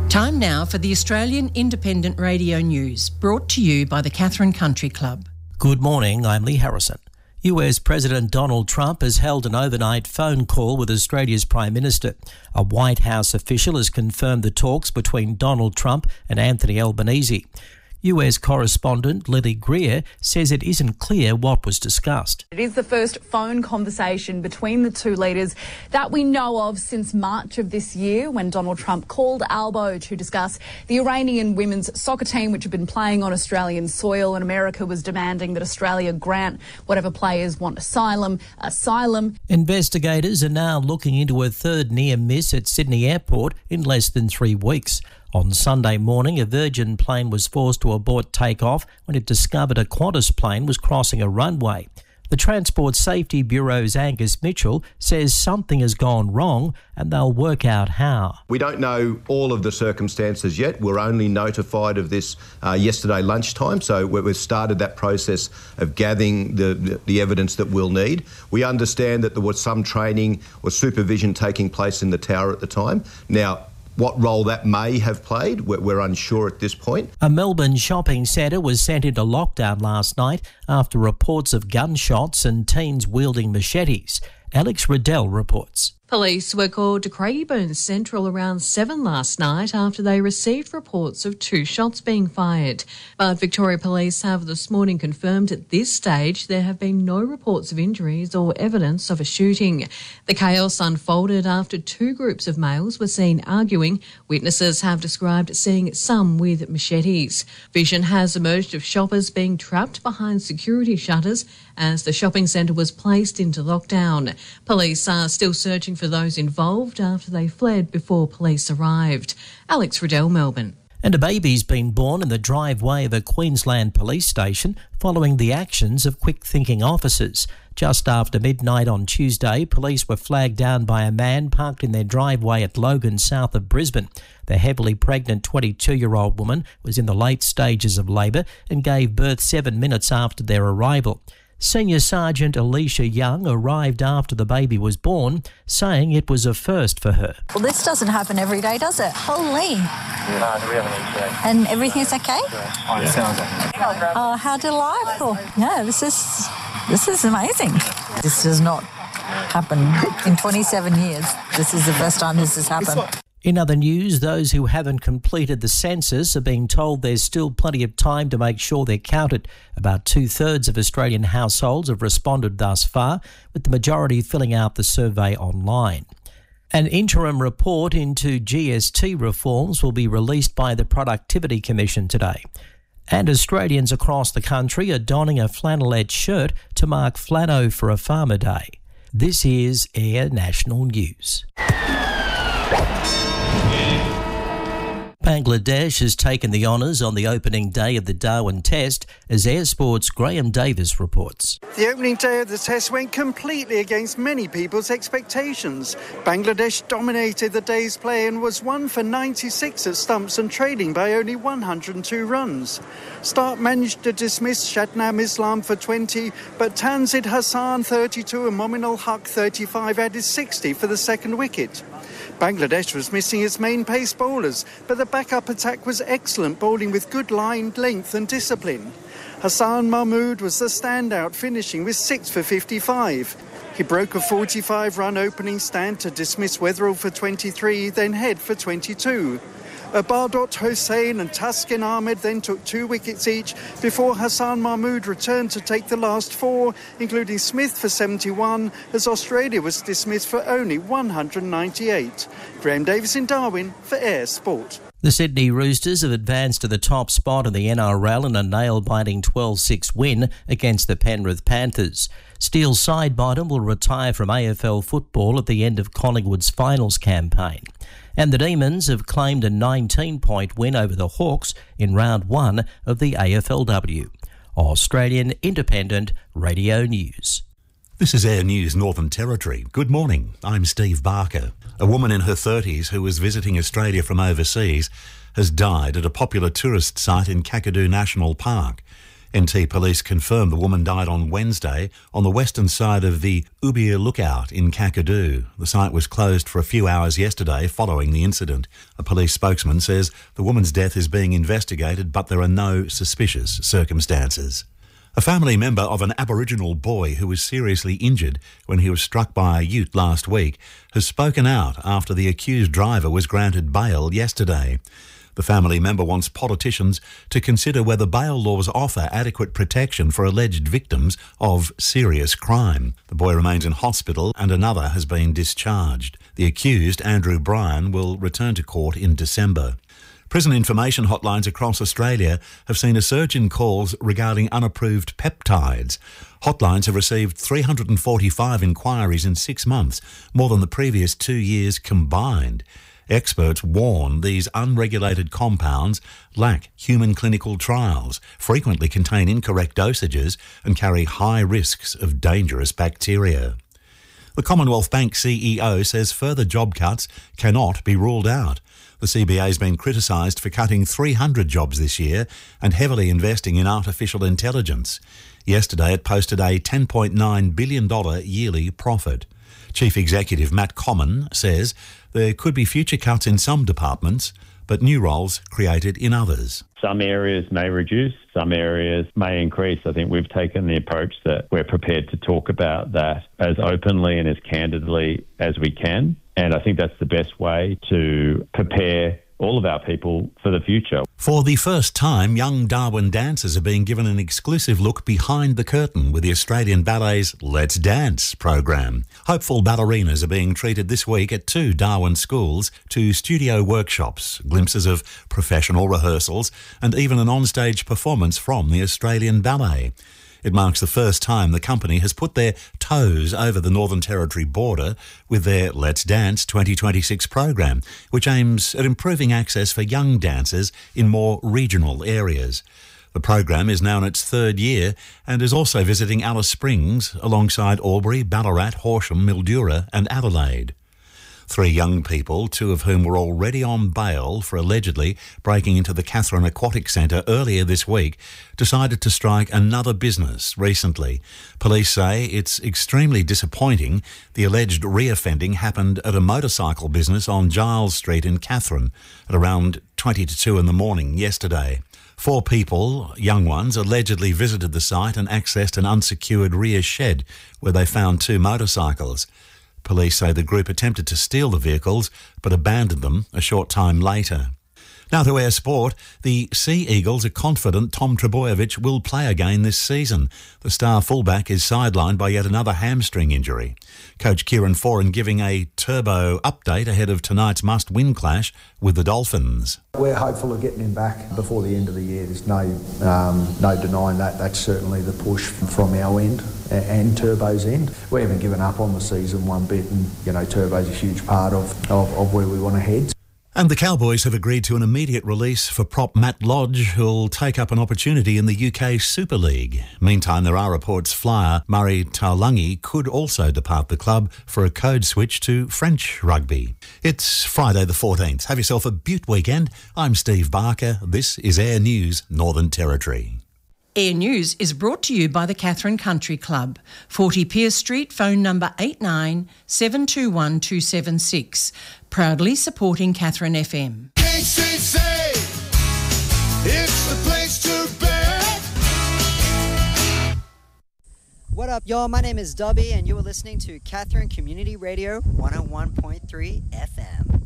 Time now for the Australian Independent Radio News, brought to you by the Catherine Country Club. Good morning, I'm Lee Harrison. US President Donald Trump has held an overnight phone call with Australia's Prime Minister. A White House official has confirmed the talks between Donald Trump and Anthony Albanese. US correspondent Lily Greer says it isn't clear what was discussed. It is the first phone conversation between the two leaders that we know of since March of this year, when Donald Trump called Albo to discuss the Iranian women's soccer team, which had been playing on Australian soil, and America was demanding that Australia grant whatever players want asylum. Investigators are now looking into a third near miss at Sydney Airport in less than 3 weeks. On Sunday morning, a Virgin plane was forced to abort takeoff when it discovered a Qantas plane was crossing a runway. The Transport Safety Bureau's Angus Mitchell says something has gone wrong and they'll work out how. We don't know all of the circumstances yet. We're only notified of this yesterday lunchtime, so we've started that process of gathering the evidence that we'll need. We understand that there was some training or supervision taking place in the tower at the time. Now, what role that may have played, we're unsure at this point. A Melbourne shopping centre was sent into lockdown last night after reports of gunshots and teens wielding machetes. Alex Riddell reports. Police were called to Craigieburn Central around 7 last night after they received reports of 2 shots being fired. But Victoria Police have this morning confirmed at this stage there have been no reports of injuries or evidence of a shooting. The chaos unfolded after 2 groups of males were seen arguing. Witnesses have described seeing some with machetes. Vision has emerged of shoppers being trapped behind security shutters as the shopping centre was placed into lockdown. Police are still searching for those involved after they fled before police arrived. Alex Riddell, Melbourne. And a baby's been born in the driveway of a Queensland police station following the actions of quick-thinking officers. Just after midnight on Tuesday, police were flagged down by a man parked in their driveway at Logan, south of Brisbane. The heavily pregnant 22-year-old woman was in the late stages of labour and gave birth 7 minutes after their arrival. Senior Sergeant Alicia Young arrived after the baby was born, saying it was a first for her. Well, this doesn't happen every day, does it? Holy. No, we haven't each day. And everything's okay? Yeah. It sounds like it. Oh, how delightful. Yeah, this is amazing. This does not happen in 27 years. This is the first time this has happened. In other news, those who haven't completed the census are being told there's still plenty of time to make sure they're counted. About 2/3 of Australian households have responded thus far, with the majority filling out the survey online. An interim report into GST reforms will be released by the Productivity Commission today. And Australians across the country are donning a flannelette shirt to mark Flano for a Farmer Day. This is Air National News. Bangladesh has taken the honours on the opening day of the Darwin Test, as Air Sport's Graham Davis reports. The opening day of the test went completely against many people's expectations. Bangladesh dominated the day's play and was 1 for 96 at stumps and trailing by only 102 runs. Stark managed to dismiss Shadnam Islam for 20, but Tanzid Hassan 32 and Mominul Haq 35 added 60 for the second wicket. Bangladesh was missing its main pace bowlers, but the backup attack was excellent, bowling with good line, length and discipline. Hassan Mahmood was the standout, finishing with 6 for 55. He broke a 45-run opening stand to dismiss Weatherall for 23, then Head for 22. Bardot Hossain and Taskin Ahmed then took 2 wickets each before Hassan Mahmood returned to take the last 4, including Smith for 71, as Australia was dismissed for only 198. Graham Davis in Darwin for Air Sport. The Sydney Roosters have advanced to the top spot in the NRL in a nail-biting 12-6 win against the Penrith Panthers. Steele Sidebottom will retire from AFL football at the end of Collingwood's finals campaign. And the Demons have claimed a 19-point win over the Hawks in round 1 of the AFLW. Australian Independent Radio News. This is Air News Northern Territory. Good morning, I'm Steve Barker. A woman in her 30s who was visiting Australia from overseas has died at a popular tourist site in Kakadu National Park. NT Police confirmed the woman died on Wednesday on the western side of the Ubia Lookout in Kakadu. The site was closed for a few hours yesterday following the incident. A police spokesman says the woman's death is being investigated, but there are no suspicious circumstances. A family member of an Aboriginal boy who was seriously injured when he was struck by a ute last week has spoken out after the accused driver was granted bail yesterday. The family member wants politicians to consider whether bail laws offer adequate protection for alleged victims of serious crime. The boy remains in hospital and another has been discharged. The accused, Andrew Bryan, will return to court in December. Prison information hotlines across Australia have seen a surge in calls regarding unapproved peptides. Hotlines have received 345 inquiries in 6 months, more than the previous 2 years combined. Experts warn these unregulated compounds lack human clinical trials, frequently contain incorrect dosages and carry high risks of dangerous bacteria. The Commonwealth Bank CEO says further job cuts cannot be ruled out. The CBA has been criticised for cutting 300 jobs this year and heavily investing in artificial intelligence. Yesterday it posted a $10.9 billion yearly profit. Chief Executive Matt Comyn says there could be future cuts in some departments, but new roles created in others. Some areas may reduce, some areas may increase. I think we've taken the approach that we're prepared to talk about that as openly and as candidly as we can. And I think that's the best way to prepare all of our people for the future. For the first time, young Darwin dancers are being given an exclusive look behind the curtain with the Australian Ballet's Let's Dance program. Hopeful ballerinas are being treated this week at 2 Darwin schools to studio workshops, glimpses of professional rehearsals and even an onstage performance from the Australian Ballet. It marks the first time the company has put their toes over the Northern Territory border with their Let's Dance 2026 program, which aims at improving access for young dancers in more regional areas. The program is now in its 3rd year and is also visiting Alice Springs alongside Albury, Ballarat, Horsham, Mildura and Adelaide. 3 young people, 2 of whom were already on bail for allegedly breaking into the Katherine Aquatic Centre earlier this week, decided to strike another business recently. Police say it's extremely disappointing. The alleged reoffending happened at a motorcycle business on Giles Street in Katherine at around 20 to 2 in the morning yesterday. 4 people, young ones, allegedly visited the site and accessed an unsecured rear shed where they found 2 motorcycles. Police say the group attempted to steal the vehicles but abandoned them a short time later. Now to our sport. The Sea Eagles are confident Tom Trbojevic will play again this season. The star fullback is sidelined by yet another hamstring injury. Coach Kieran Foran giving a turbo update ahead of tonight's must-win clash with the Dolphins. We're hopeful of getting him back before the end of the year. There's no denying that. That's certainly the push from our end and Turbo's end. We haven't given up on the season one bit, and Turbo's a huge part of where we want to head. And the Cowboys have agreed to an immediate release for prop Matt Lodge, who'll take up an opportunity in the UK Super League. Meantime, there are reports flyer Murray Taulagi could also depart the club for a code switch to French rugby. It's Friday the 14th. Have yourself a beaut weekend. I'm Steve Barker. This is Air News Northern Territory. Air News is brought to you by the Katherine Country Club, 40 Pierce Street, phone number 89 721 276. Proudly supporting Katherine FM. KCC, it's the place to be. What up, y'all? My name is Dubby, and you are listening to Katherine Community Radio 101.3 FM.